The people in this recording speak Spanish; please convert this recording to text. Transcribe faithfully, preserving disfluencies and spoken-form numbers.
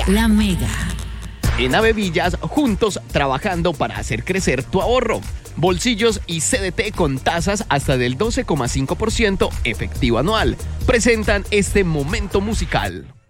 La Mega. En Avevillas, juntos trabajando para hacer crecer tu ahorro. Bolsillos y C D T con tasas hasta del doce coma cinco por ciento efectivo anual. Presentan este momento musical.